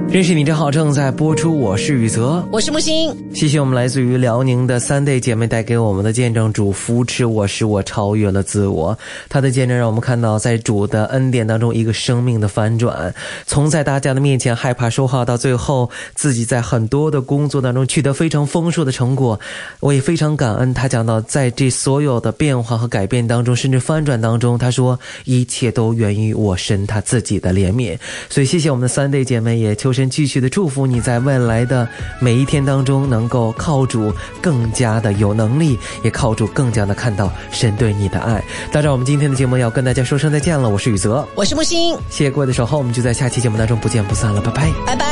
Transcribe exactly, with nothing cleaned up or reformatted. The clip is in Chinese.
认识你真好正在播出，我是宇泽， 我是木星。 谢谢我们来自于辽宁的三代姐妹带给我们的见证，主扶持我，使我超越了自我。她的见证让我们看到在主的恩典当中一个生命的翻转，从在大家的面前害怕说话，到最后自己在很多的工作当中取得非常丰硕的成果。我也非常感恩她讲到在这所有的变化和改变当中，甚至翻转当中，她说一切都源于我神他自己的怜悯。所以谢谢我们的三代姐妹，也求神继续的祝福你在未来的每一天当中能够靠主更加的有能力，也靠主更加的看到神对你的爱。到这我们今天的节目要跟大家说声再见了，我是宇泽， 我是木星， 谢谢各位的守候，我们就在下期节目当中不见不散了，拜拜， 拜拜。